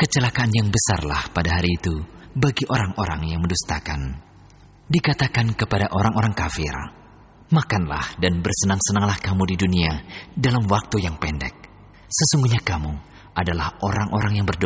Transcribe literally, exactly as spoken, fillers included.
kecelakaan yang besarlah pada hari itu bagi orang-orang yang mendustakan. Dikatakan kepada orang-orang kafir, makanlah dan bersenang-senanglah kamu di dunia dalam waktu yang pendek. Sesungguhnya kamu adalah orang-orang yang berdosa